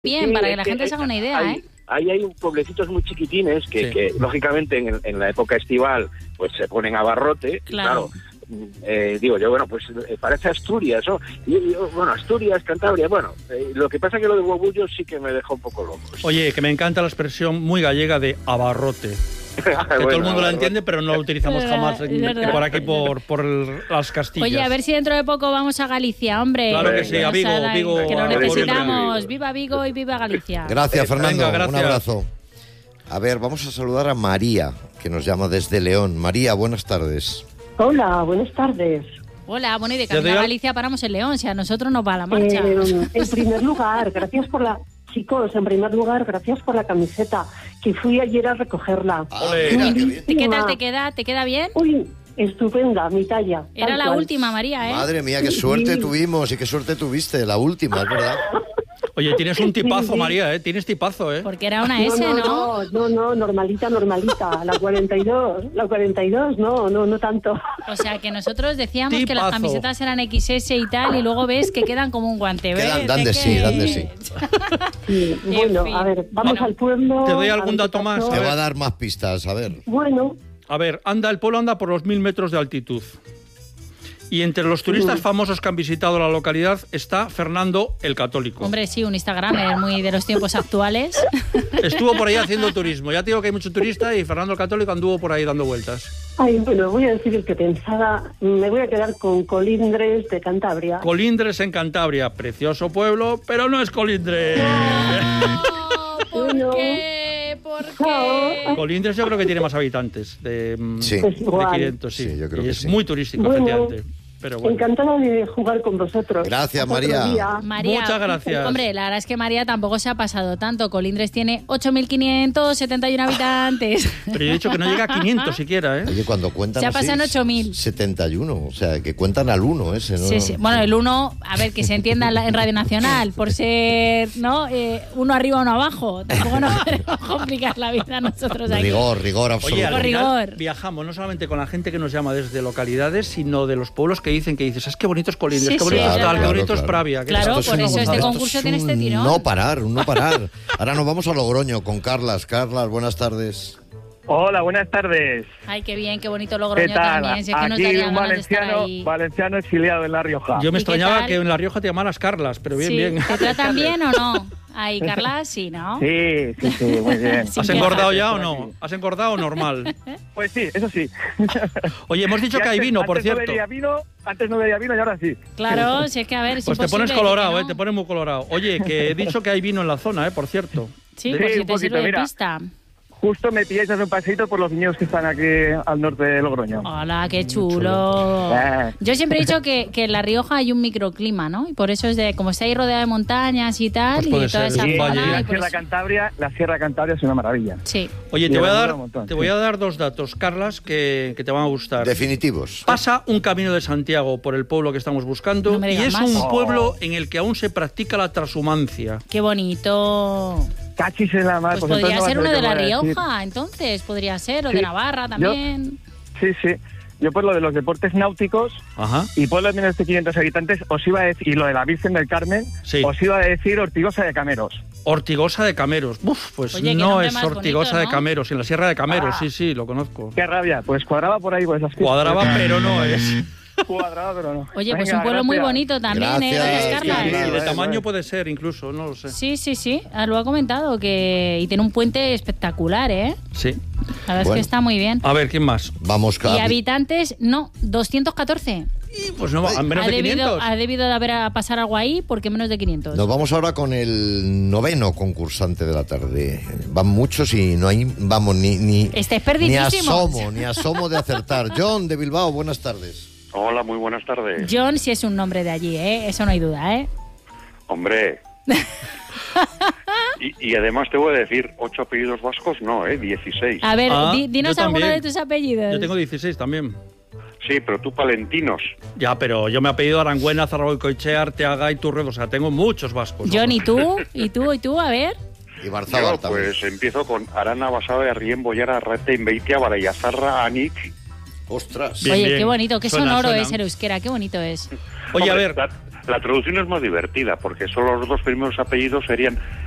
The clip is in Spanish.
bien, sí, para que la gente se haga una idea, Ahí hay pueblecitos muy chiquitines que lógicamente, en la época estival, pues se ponen a barrote. Claro. Digo yo, bueno, pues parece Asturias, ¿no? Bueno, Asturias, Cantabria, bueno, lo que pasa es que lo de Huevullo sí que me dejó un poco loco. Oye, que me encanta la expresión muy gallega de abarrote. Que todo el mundo la entiende, pero no la utilizamos jamás por aquí, por las Castillas. Oye, a ver si dentro de poco vamos a Galicia, hombre. Claro que sí, a Vigo. Que lo necesitamos. Viva Vigo y viva Galicia. Gracias, Fernando. Venga, gracias. Un abrazo. A ver, vamos a saludar a María, que nos llama desde León. María, buenas tardes. Hola, buenas tardes. Hola, bueno, y de camino a Galicia paramos en León, si a nosotros nos va la marcha. En primer lugar, gracias por la... Chicos, en primer lugar, gracias por la camiseta, que fui ayer a recogerla. Mira, qué bien. ¿Qué tal te queda? ¿Te queda bien? Uy, estupenda, mi talla. Era la última, María, ¿eh? Madre mía, qué suerte tuvimos y qué suerte tuviste, la última, es verdad. Oye, tienes un tipazo, María, ¿eh? Tienes tipazo, ¿eh? Porque era una S, ¿no? No, normalita. La 42, no tanto. O sea, que nosotros decíamos Tipazo. que las camisetas eran XS y tal, y luego ves que quedan como un guante, ¿ves? Dan de sí. Sí, bueno, fin. a ver, vamos al pueblo. ¿Te doy algún dato más? Te va a dar más pistas, a ver. Bueno, A ver, el pueblo anda por los 1000 metros de altitud. Y entre los turistas famosos que han visitado la localidad está Fernando el Católico. Hombre, sí, un Instagramer muy de los tiempos actuales. Estuvo por ahí haciendo turismo. Ya te digo que hay mucho turista y Fernando el Católico anduvo por ahí dando vueltas. voy a decir el que pensaba. Me voy a quedar con Colindres de Cantabria. Colindres en Cantabria, precioso pueblo, pero no es Colindres. No, ¿por No. qué? ¿Por qué? Colindres yo creo que tiene más habitantes, de Pues igual. 500, sí. Sí, yo creo y que es sí. muy turístico, Bueno, efectivamente. Pero bueno. Encantada de jugar con vosotros. Gracias, Hasta otro María. día. María, Muchas gracias. Hombre, la verdad es que María tampoco se ha pasado tanto. Colindres tiene 8.571 habitantes. Pero yo he dicho que no llega a 500 siquiera, ¿eh? Oye, cuando cuentan Se ha así, pasado en 8.000. 71, o sea, que cuentan al 1 ese, ¿no? Sí. Bueno, el 1, a ver, que se entienda en Radio Nacional, por ser, ¿no? Uno arriba, uno abajo. Tampoco nos queremos complicar la vida a nosotros aquí. Rigor absoluto. Oye, al final rigor. viajamos no solamente con la gente que nos llama desde localidades, sino de los pueblos que dices, es que bonito es Colindres, Sí, qué bonito sí, es claro. qué bonito es Claro. Pravia. Claro, Esto por es eso este esto concurso es tiene este un tirón. No parar. Ahora nos vamos a Logroño con Carlas. Carlas, buenas tardes. Hola, buenas tardes. Ay, qué bien, qué bonito ¿Qué Logroño tal? también. Si es que nos Aquí daría un ganas de estar ahí. valenciano exiliado en La Rioja. Yo me ¿Y qué extrañaba tal? que en La Rioja te llamaras Carlas, pero bien, Sí, bien. ¿te tratan bien o no? Ay, Carla, sí, ¿no? Sí, muy bien. Sí. ¿Has engordado ya o no? ¿Has engordado o normal? Pues sí, eso sí. Oye, hemos dicho que hay vino, por cierto. Antes no bebía vino y ahora sí. Claro, si es que a ver, es Pues te imposible pones colorado, que no. te pones muy colorado. Oye, que he dicho que hay vino en la zona, por cierto. Sí, Sí, por si un te poquito, sirve de mira. pista. Justo me pilláis hacer un paseito por los viñedos que están aquí al norte de Logroño. Hola, qué chulo. Yo siempre he dicho que en La Rioja hay un microclima, ¿no? Y por eso es de, como está ahí rodeada de montañas y tal, Pues puede y toda ser, esa es un valle. zona. la y por Sierra Cantabria es una maravilla. Sí. Oye, Sí, te voy a me dar, mola un montón, te sí. voy a dar dos datos, Carlas, que te van a gustar. Definitivos. Pasa un camino de Santiago por el pueblo que estamos buscando No me y digas es más. un pueblo en el que aún se practica la transhumancia. Qué bonito. Cachis en la mar. Pues podría entonces ser no uno vas a de La ver qué voy a decir. Rioja, entonces, podría ser, o Sí. de Navarra también. Sí. Yo por lo de los deportes náuticos Ajá. y pueblos de menos de 500 habitantes os iba a decir, y lo de la Virgen del Carmen, Sí. os iba a decir Ortigosa de Cameros. Ortigosa de Cameros. Uf, pues Oye, qué no nombre es más Ortigosa bonito, de ¿no? Cameros, en la Sierra de Cameros, sí, lo conozco. Qué rabia, pues cuadraba por ahí por esas fiestas. Cuadraba, pero no es. Cuadraba, pero no. Oye, pues Venga, un pueblo muy gracias. bonito también, Gracias, Gracias, Carla. Carla. Y de Vale, tamaño vale. puede ser incluso, no lo sé. Sí, lo ha comentado, que y tiene un puente espectacular, ¿eh? Sí. La verdad es Bueno. que está muy bien. A ver, ¿quién más? Vamos, Y Carlas. habitantes, no, 214. Y pues no, a menos Ha de debido, 500. ha debido de haber a pasar algo ahí, porque menos de 500. Nos vamos ahora con el 9º concursante de la tarde. Van muchos y no hay, vamos, ni Estáis perdidísimos. ni asomo de acertar. John de Bilbao, buenas tardes. Hola, muy buenas tardes. John sí es un nombre de allí, ¿eh? Eso no hay duda, ¿eh? Hombre. y además te voy a decir, 8 apellidos vascos, no, 16. A ver, Ah, dinos yo alguno también. de tus apellidos. Yo tengo 16 también. Sí, pero tú palentinos. Ya, pero yo me he apellido Arangüena, Zarragoicoechea, Arteaga y Turredo. O sea, tengo muchos vascos. John, ¿y tú? ¿Y tú? A ver. Y Barzabal Yo, también. pues empiezo con Arana, Basabe, Arrién, Boyara, Arrate, Inbeitia, Barayazarra, Anik. Ostras. Bien, Oye, bien. qué bonito, qué Suena, sonoro suena. es el euskera, qué bonito es. Oye, a Hombre, ver. La traducción es más divertida, porque solo los dos primeros apellidos serían